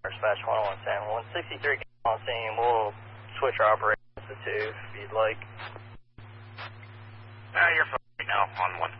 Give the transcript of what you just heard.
Dispatch 101 San 163 on scene. We'll switch our operations to 2 if you'd like. You're fine right now on 1.